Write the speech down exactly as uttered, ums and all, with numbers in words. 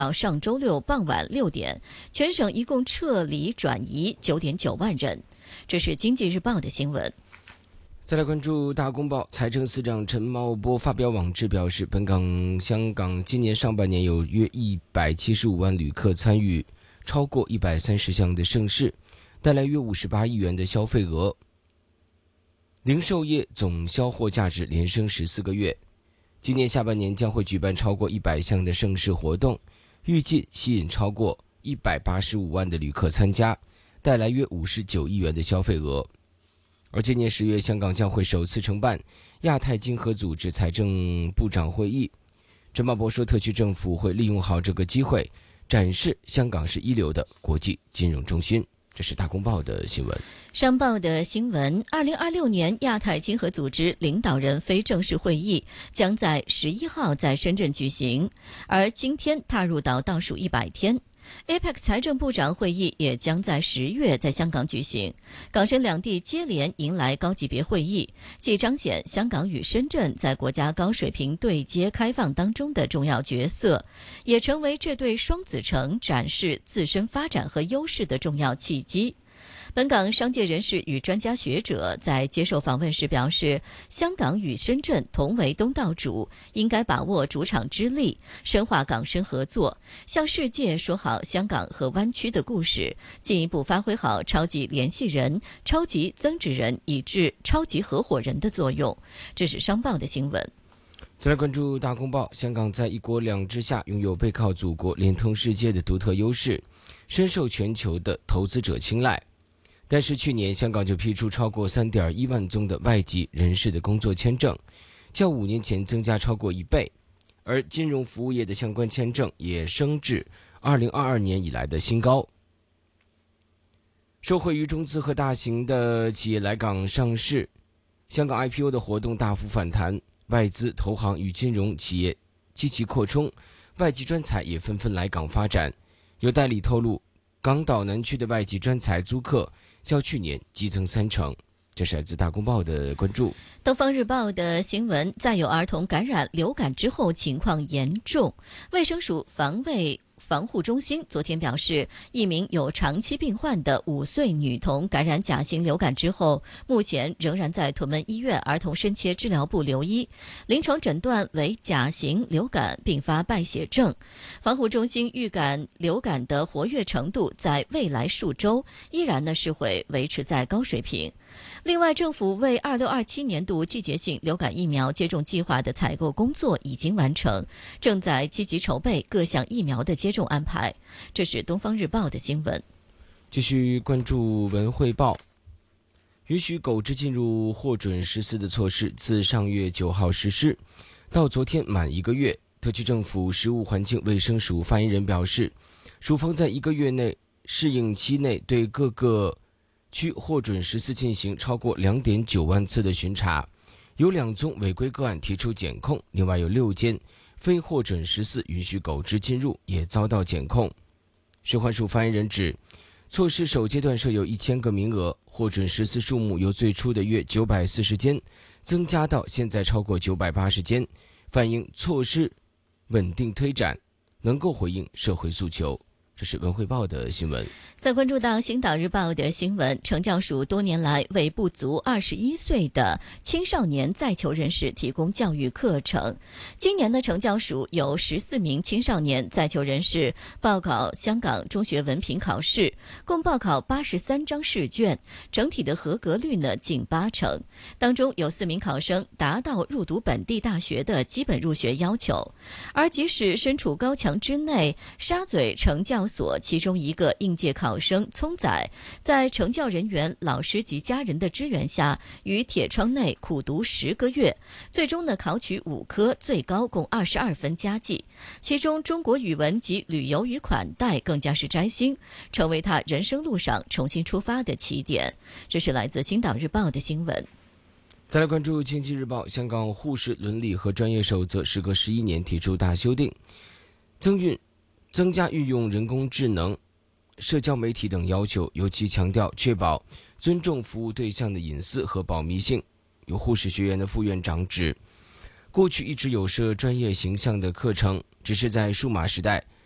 到上周六傍晚六点，全省一共撤离转移九点九万人。这是经济日报的新闻。 再来关注大公报，财政司长陈茂波发表网志表示，本港、香港今年上半年有约一百七十五万旅客参与超过一百三十项的盛事，带来约五十八亿元的消费额，零售业总销货价值连升十四个月。今年下半年将会举办超过一百项的盛事活动，预计吸引超过一百八十五万的旅客参加，带来约五十九亿元的消费额。而今年十月，香港将会首次承办亚太经合组织财政部长会议。陈茂波说，特区政府会利用好这个机会，展示香港是一流的国际金融中心。这是大公报的新闻。 商报的新闻，二零二六年亚太经合组织领导人非正式会议将在十一号在深圳举行，而今天踏入到倒数一百天。A P E C 财政部长会议也将在十月在香港举行，港深两地接连迎来高级别会议，既彰显香港与深圳在国家高水平对接开放当中的重要角色，也成为这对双子城展示自身发展和优势的重要契机。本港商界人士与专家学者在接受访问时表示，香港与深圳同为东道主，应该把握主场之力，深化港深合作，向世界说好香港和湾区的故事，进一步发挥好超级联系人、超级增值人以至超级合伙人的作用。这是商报的新闻。 再来关注大公报，香港在一国两制下拥有背靠祖国、连通世界的独特优势，深受全球的投资者青睐。但是去年香港就批出超过 三点一万宗的外籍人士的工作签证，较五年前增加超过一倍，而金融服务业的相关签证也升至二零二二年以来的新高。受惠于中资和大型的企业来港上市，香港 I P O 的活动大幅反弹，外资、投行与金融企业积极扩充，外籍专才也纷纷来港发展。有代理透露，港岛南区的外籍专才租客较去年激增三成。这是来自大公报的关注。 东方日报的新闻，在有儿童感染流感之后情况严重，卫生署防卫防护中心昨天表示，一名有长期病患的五岁女童感染甲型流感之后，目前仍然在屯门医院儿童深切治疗部留医，临床诊断为甲型流感并发败血症。防护中心预感流感的活跃程度在未来数周依然呢是会维持在高水平。另外，政府为二六二七年度季节性流感疫苗接种计划的采购工作已经完成，正在积极筹备各项疫苗的接种安排。这是东方日报的新闻。 继续关注文汇报，允许狗只进入获准实施的措施自上月九号实施，到昨天满一个月。特区政府食物环境卫生署发言人表示，署方在一个月内适应期内对各个区获准实施进行超过 两点九万次的巡查，有两宗违规个案提出检控，另外有六间非获准十四允许狗只进入也遭到检控。食环署发言人指，措施首阶段设有一千个名额，获准十四数目由最初的约九百四十间增加到现在超过九百八十间，反映措施稳定推展，能够回应社会诉求。这是文汇报的新闻。 再关注到星岛日报的新闻，惩教署多年来为不足二十一岁的青少年在囚人士提供教育课程。今年的惩教署有十四名青少年在囚人士报考香港中学文凭考试，共报考八十三张试卷，整体的合格率呢近八成。当中有四名考生达到入读本地大学的基本入学要求。而即使身处高墙之内，沙嘴惩教所其中一个应届考生聪仔，在惩教人员、老师及家人的支援下，于铁窗内苦读十个月，最终呢考取五科，最高共二十二分佳绩。其中中国语文及旅游与款待更加是摘星，成为他人生路上重新出发的起点。这是来自星岛日报的新闻。 再来关注经济日报，香港护士伦理和专业守则时隔十一年提出大修订，增运增加运用人工智能、社交媒体等要求，尤其强调确保尊重服务对象的隐私和保密性。有护士学院的副院长指，过去一直有设专业形象的课程，只是在数码时代，